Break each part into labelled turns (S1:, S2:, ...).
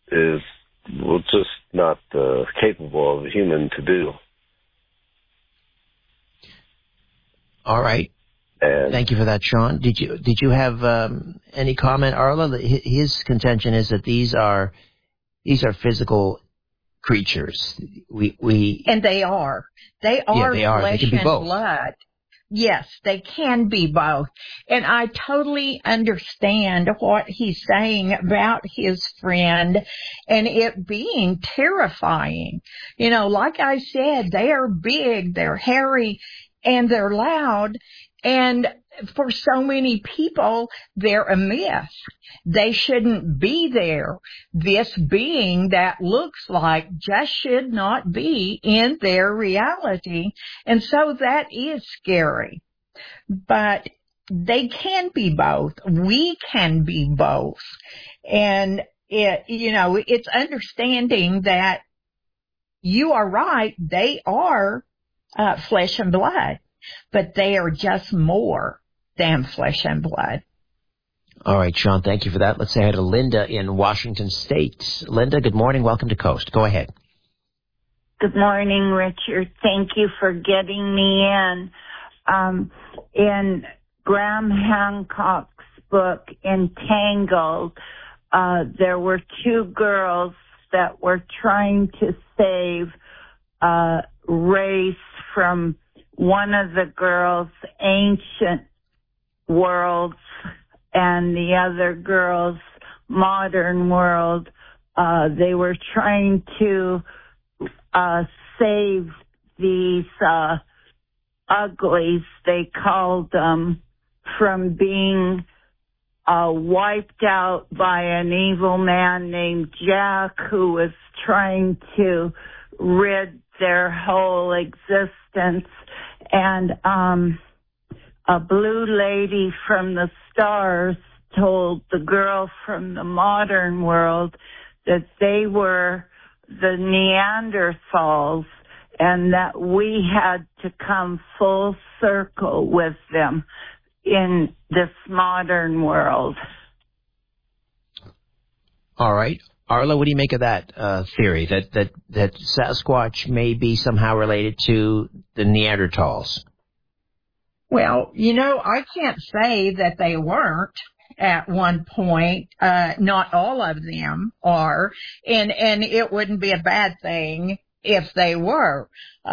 S1: is just not capable of a human to do.
S2: All right.
S1: And
S2: thank you for that, Sean. Did you have any comment, Arla? His contention is that these are physical creatures.
S3: And they are. They are flesh and blood. Yes, they can be both. And I totally understand what he's saying about his friend and it being terrifying. You know, like I said, they are big, they're hairy, and they're loud. And for so many people, they're a myth. They shouldn't be there. This being that looks like just should not be in their reality. And so that is scary. But they can be both. We can be both. And it's understanding that you are right. They are flesh and blood, but they are just more than flesh and blood.
S2: All right, Sean, thank you for that. Let's say hi to Linda in Washington State. Linda, good morning. Welcome to Coast. Go ahead.
S4: Good morning, Richard. Thank you for getting me in. In Graham Hancock's book, Entangled, there were two girls that were trying to save race from one of the girls' ancient worlds and the other girl's modern world. They were trying to save these uglies, they called them, from being wiped out by an evil man named Jack, who was trying to rid their whole existence. And a blue lady from the stars told the girl from the modern world that they were the Neanderthals and that we had to come full circle with them in this modern world.
S2: All right. Arla, what do you make of that theory, that Sasquatch may be somehow related to the Neanderthals?
S3: Well, I can't say that they weren't at one point. Not all of them are, and it wouldn't be a bad thing if they were.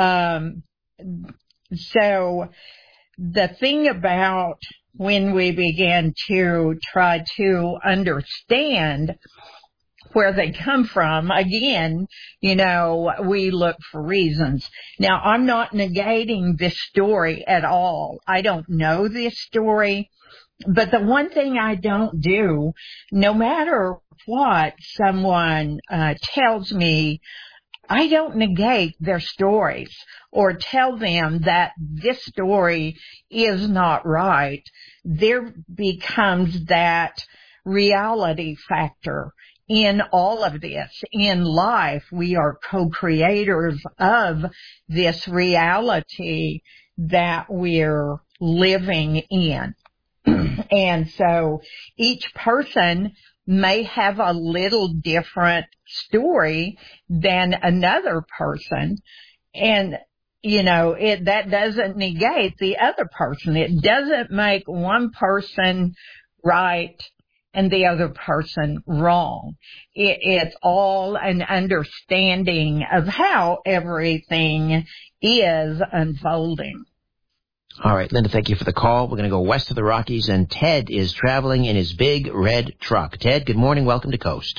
S3: So the thing about when we began to try to understand where they come from, again, we look for reasons. Now, I'm not negating this story at all. I don't know this story, but the one thing I don't do, no matter what someone tells me, I don't negate their stories or tell them that this story is not right. There becomes that reality factor in all of this. In life, we are co-creators of this reality that we're living in. And so each person may have a little different story than another person. And, that doesn't negate the other person. It doesn't make one person right and the other person wrong. It's all an understanding of how everything is unfolding.
S2: All right, Linda, thank you for the call. We're going to go west of the Rockies, and Ted is traveling in his big red truck. Ted, good morning. Welcome to Coast.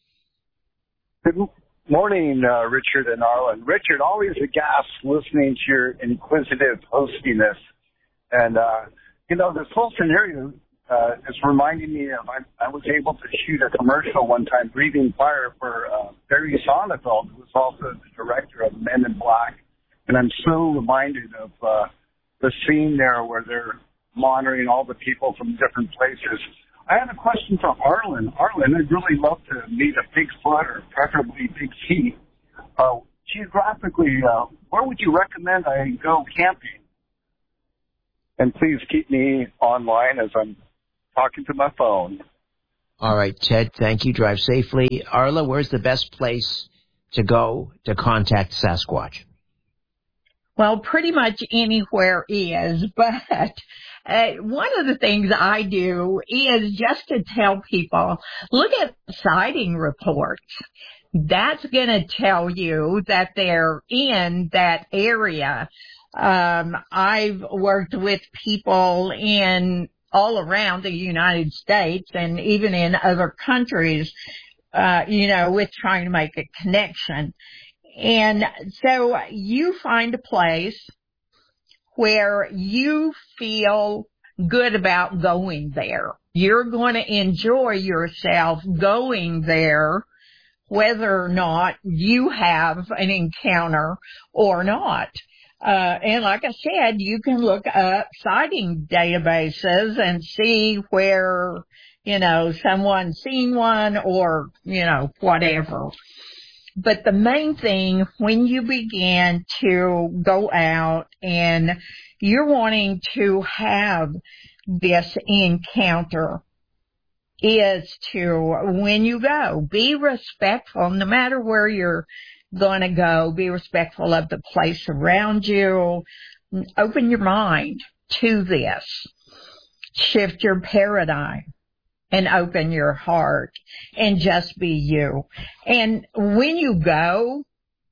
S5: Good morning, Richard and Arla. Richard, always a gas listening to your inquisitive hostiness. And, this whole scenario is reminding me of I was able to shoot a commercial one time, Breathing Fire, for Barry Sonnenfeld, who was also the director of Men in Black. And I'm so reminded of the scene there where they're monitoring all the people from different places. I had a question for Arlen. Arlen, I'd really love to meet a Bigfoot or preferably Big Feet. Geographically, where would you recommend I go camping? And please keep me online as I'm talking to my phone.
S2: All right, Ted, thank you. Drive safely. Arla, where's the best place to go to contact Sasquatch?
S3: Well, pretty much anywhere is, but one of the things I do is just to tell people, look at sighting reports. That's going to tell you that they're in that area. I've worked with people all around the United States and even in other countries, with trying to make a connection. And so you find a place where you feel good about going there. You're going to enjoy yourself going there, whether or not you have an encounter or not. And like I said, you can look up sighting databases and see where, someone's seen one or, whatever. But the main thing when you begin to go out and you're wanting to have this encounter is to, when you go, be respectful, no matter where you're going to go, be respectful of the place around you. Open your mind to this. Shift your paradigm and open your heart and just be you. And when you go,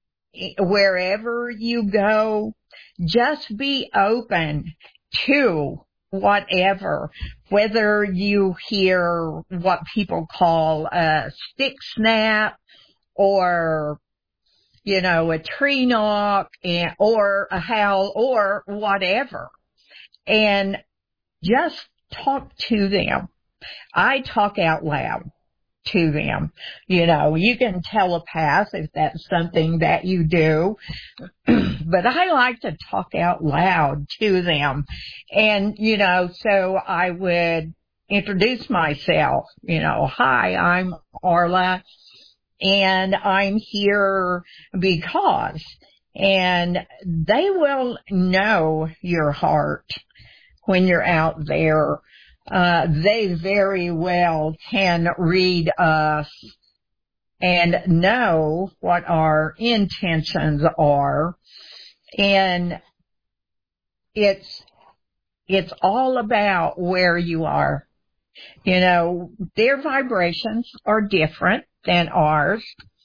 S3: wherever you go, just be open to whatever, whether you hear what people call a stick snap or, a tree knock or a howl or whatever. And just talk to them. I talk out loud to them. You can telepath if that's something that you do, but I like to talk out loud to them. And, so I would introduce myself, hi, I'm Arla and I'm here because, and they will know your heart when you're out there. They very well can read us and know what our intentions are. And it's all about where you are. Their vibrations are different than ours.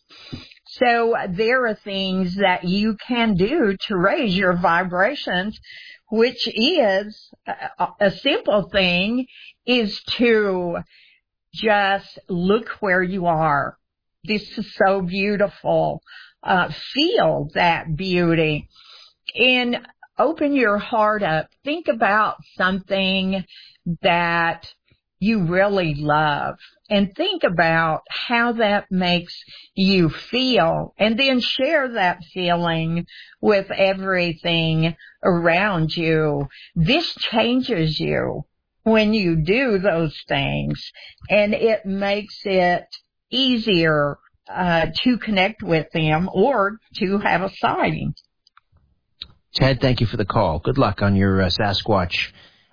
S3: So there are things that you can do to raise your vibrations, which is a simple thing, is to just look where you are. This is so beautiful. Feel that beauty and open your heart up. Think about something that you really love and think about how that makes you feel and then share that feeling with everything around you. This changes you when you do those things and it makes it easier to connect with them or to have a sighting.
S2: Ted, thank you for the call. Good luck on your Sasquatch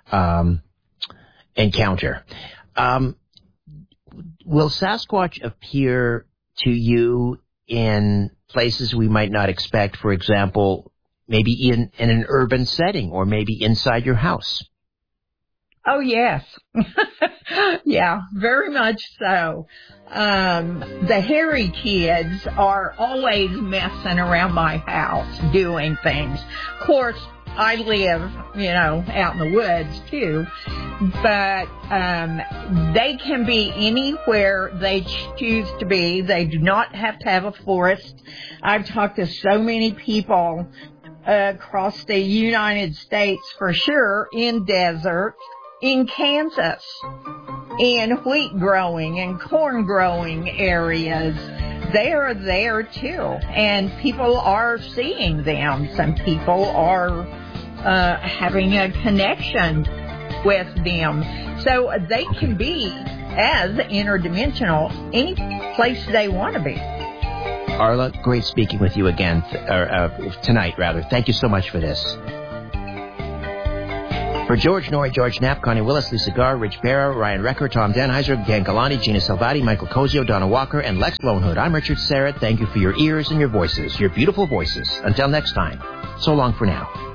S2: encounter. Will Sasquatch appear to you in places we might not expect? For example, maybe in an urban setting or maybe inside your house?
S3: Oh, yes. Yeah, very much so. The hairy kids are always messing around my house doing things. Of course, I live, out in the woods too, but they can be anywhere they choose to be. They do not have to have a forest. I've talked to so many people across the United States, for sure, in deserts, in Kansas, in wheat growing and corn growing areas. They are there too, and people are seeing them. Some people are having a connection with them. So they can be as interdimensional any place they want to be.
S2: Arla, great speaking with you again, tonight rather. Thank you so much for this. For George Norrie, George Knapp, Connie Willis, Lisa Garr, Rich Barra, Ryan Recker, Tom Danheiser, Dan Galani, Gina Salvati, Michael Cozio, Donna Walker, and Lex Lonehood. I'm Richard Serrett. Thank you for your ears and your voices, your beautiful voices. Until next time, so long for now.